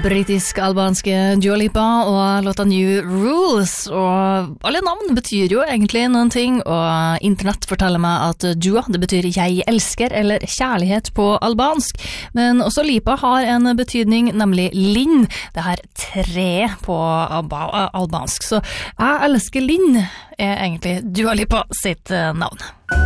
britisk-albanske Dua Lipa og låta New Rules, og alle navn betyr jo egentlig noen ting, og internett forteller meg at Dua, det betyr jeg elsker eller kjærlighet på albansk, men også Lipa har en betydning, nemlig Linn, det her tre på albansk, så jeg elsker Linn er egentlig Dua Lipa sitt navn.